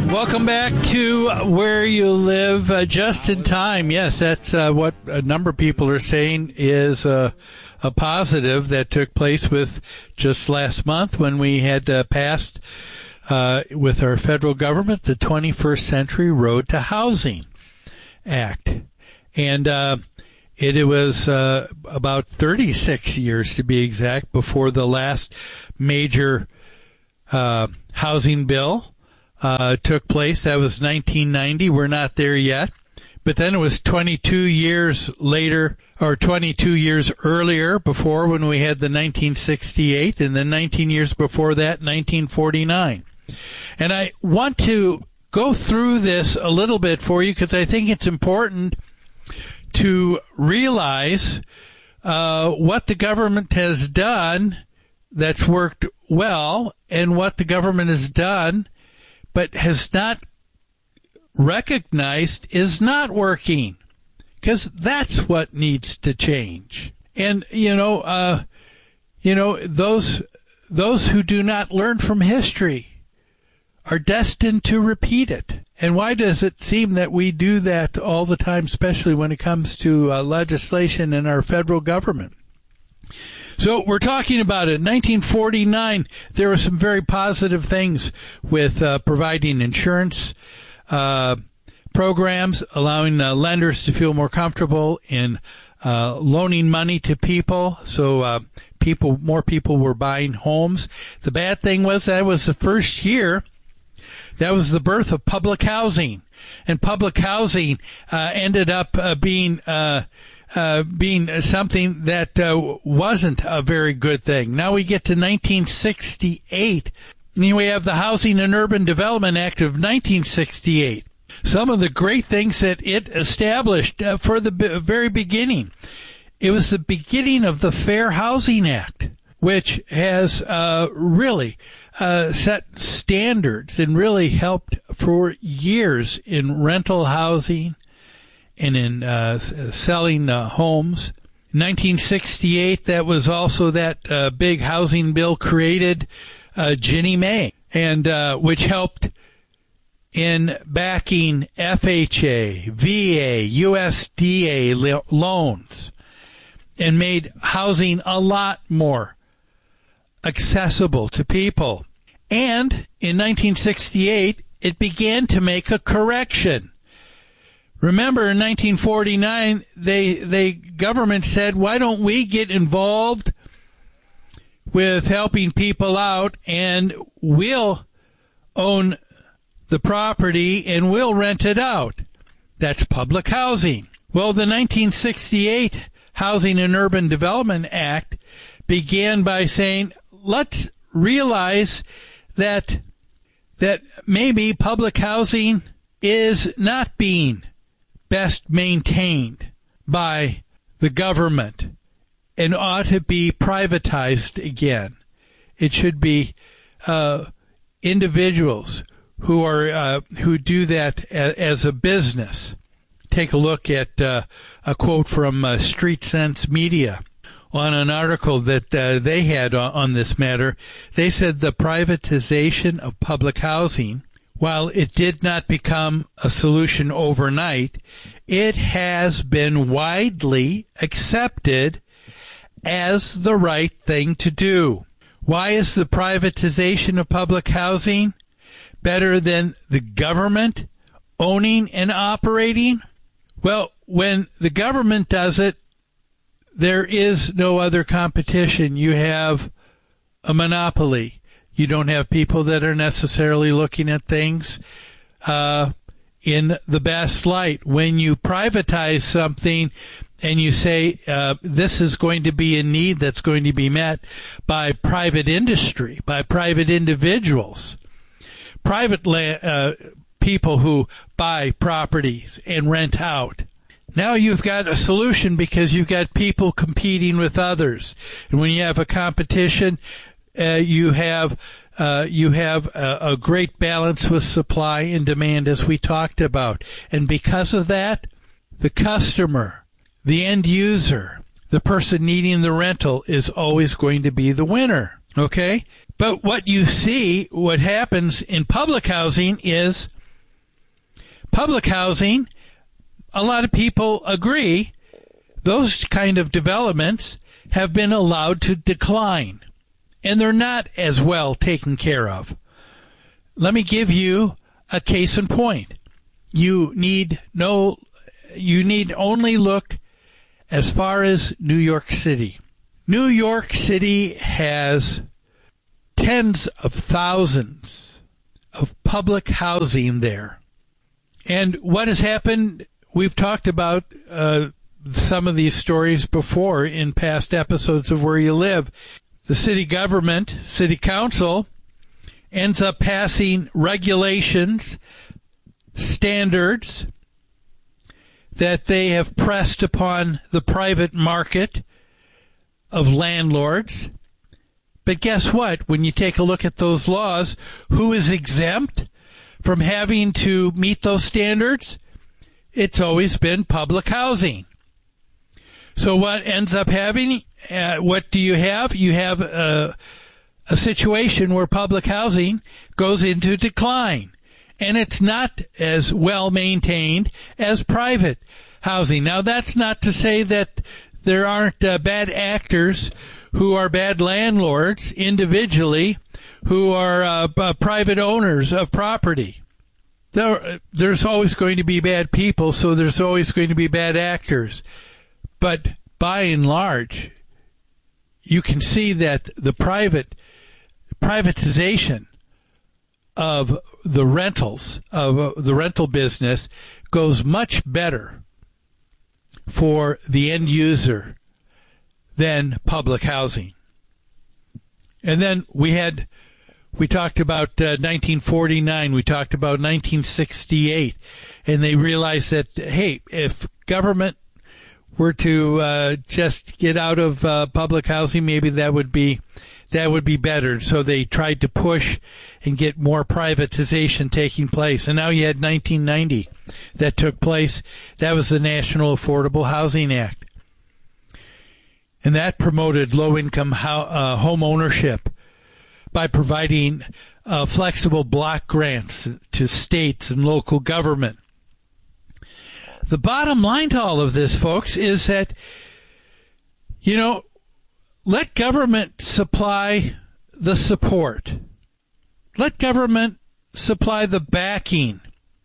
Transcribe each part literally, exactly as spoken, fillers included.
Welcome back to Where You Live, uh, just in time. Yes, that's uh, what a number of people are saying is uh, a positive that took place with just last month when we had uh, passed uh, with our federal government the twenty-first Century Road to Housing Act. And uh, it, it was uh, about thirty-six years, to be exact, before the last major uh, housing bill Uh, took place. That was nineteen ninety. We're not there yet. But then it was twenty-two years later, or twenty-two years earlier before, when we had the nineteen sixty-eight, and then nineteen years before that, nineteen forty-nine. And I want to go through this a little bit for you because I think it's important to realize uh, what the government has done that's worked well and what the government has done but has not recognized is not working, because that's what needs to change. And, you know, uh, you know, those, those who do not learn from history are destined to repeat it. And why does it seem that we do that all the time, especially when it comes to uh, legislation in our federal government? So we're talking about it. In nineteen forty-nine, there were some very positive things with uh, providing insurance uh, programs, allowing uh, lenders to feel more comfortable in uh, loaning money to people. So uh, people, more people were buying homes. The bad thing was that was the first year that was the birth of public housing, and public housing uh, ended up uh, being uh, Uh, being something that uh, wasn't a very good thing. Now we get to nineteen sixty-eight, and we have the Housing and Urban Development Act of nineteen sixty-eight. Some of the great things that it established uh, for the b- very beginning. It was the beginning of the Fair Housing Act, which has uh, really uh, set standards and really helped for years in rental housing and in uh, selling uh, homes. In nineteen sixty-eight, that was also that uh, big housing bill created uh, Ginnie Mae, and uh, which helped in backing F H A, V A, U S D A lo- loans, and made housing a lot more accessible to people. And in nineteen sixty-eight, it began to make a correction. Remember, in nineteen forty-nine, they, they, government said, why don't we get involved with helping people out, and we'll own the property and we'll rent it out. That's public housing. Well, the nineteen sixty-eight Housing and Urban Development Act began by saying, let's realize that, that maybe public housing is not being best maintained by the government and ought to be privatized again. It should be uh, individuals who are uh, who do that a, as a business. Take a look at uh, a quote from uh, Street Sense Media on an article that uh, they had on, on this matter. They said the privatization of public housing, while it did not become a solution overnight, it has been widely accepted as the right thing to do. Why is the privatization of public housing better than the government owning and operating? Well, when the government does it, there is no other competition. You have a monopoly. You don't have people that are necessarily looking at things uh, in the best light. When you privatize something and you say uh, this is going to be a need that's going to be met by private industry, by private individuals, private la- uh, people who buy properties and rent out. Now you've got a solution because you've got people competing with others. And when you have a competition, Uh, you have uh, you have a, a great balance with supply and demand, as we talked about. And because of that, the customer, the end user, the person needing the rental is always going to be the winner. Okay? But what you see, what happens in public housing is Public housing, a lot of people agree, those kind of developments have been allowed to decline, and they're not as well taken care of. Let me give you a case in point. You need no, you need only look as far as New York City. New York City has tens of thousands of public housing there. And what has happened, we've talked about uh, some of these stories before in past episodes of Where You Live. The city government, city council, ends up passing regulations, standards that they have pressed upon the private market of landlords. But guess what? When you take a look at those laws, who is exempt from having to meet those standards? It's always been public housing. So what ends up having, uh, what do you have? You have a, a situation where public housing goes into decline, and it's not as well maintained as private housing. Now, that's not to say that there aren't uh, bad actors who are bad landlords individually, who are uh, uh, private owners of property. There, there's always going to be bad people, so there's always going to be bad actors. But by and large, you can see that the private privatization of the rentals, of uh, the rental business, goes much better for the end user than public housing. And then we had, we talked about uh, nineteen forty-nine, we talked about nineteen sixty-eight, and they realized that, hey, if government were to uh, just get out of uh, public housing, maybe that would be that would be better. So they tried to push and get more privatization taking place. And now you had nineteen ninety that took place. That was the National Affordable Housing Act. And that promoted low-income ho- uh, home ownership by providing uh, flexible block grants to states and local government. The bottom line to all of this, folks, is that, you know, let government supply the support. Let government supply the backing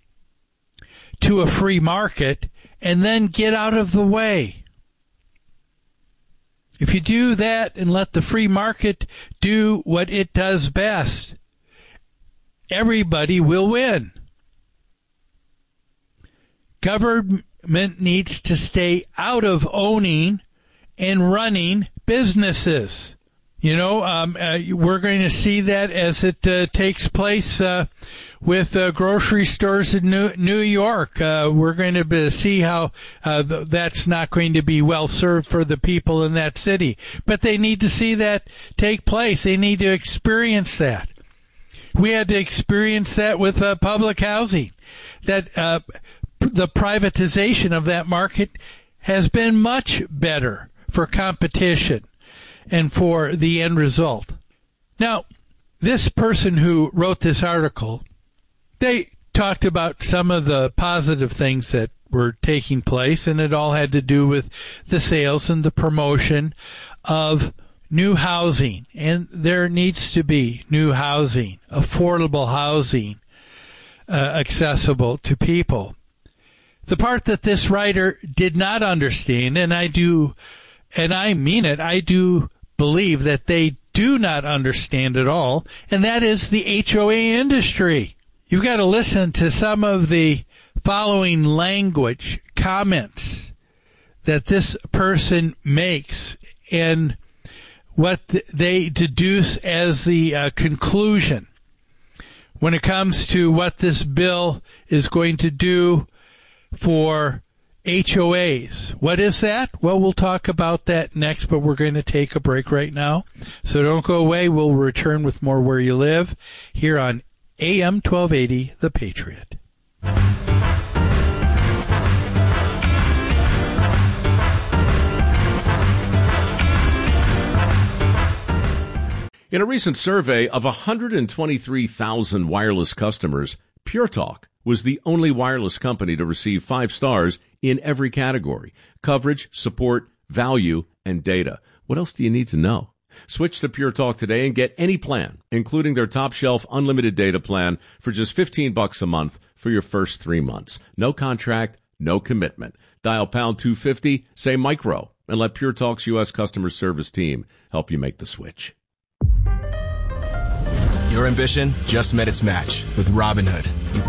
to a free market, and then get out of the way. If you do that and let the free market do what it does best, everybody will win. Government needs to stay out of owning and running businesses. You know, um, uh, we're going to see that as it uh, takes place uh, with uh, grocery stores in New, New York. Uh, we're going to be, see how uh, th- that's not going to be well served for the people in that city. But they need to see that take place. They need to experience that. We had to experience that with uh, public housing. That uh, the privatization of that market has been much better for competition and for the end result. Now, this person who wrote this article, they talked about some of the positive things that were taking place, and it all had to do with the sales and the promotion of new housing. And there needs to be new housing, affordable housing, uh, accessible to people. The part that this writer did not understand, and I do, and I mean it, I do believe that they do not understand at all, and that is the H O A industry. You've got to listen to some of the following language, comments that this person makes and what they deduce as the uh, conclusion when it comes to what this bill is going to do for H O As. What is that? Well, we'll talk about that next, but we're going to take a break right now. So don't go away. We'll return with more Where You Live here on A M twelve eighty, The Patriot. In a recent survey of one hundred twenty-three thousand wireless customers, Pure Talk, was the only wireless company to receive five stars in every category: coverage, support, value, and data. What else do you need to know? Switch to Pure Talk today and get any plan, including their top shelf unlimited data plan, for just fifteen bucks a month for your first three months. No contract, no commitment. Dial pound two fifty, say micro, and let Pure Talk's U S customer service team help you make the switch. Your ambition just met its match with Robinhood. You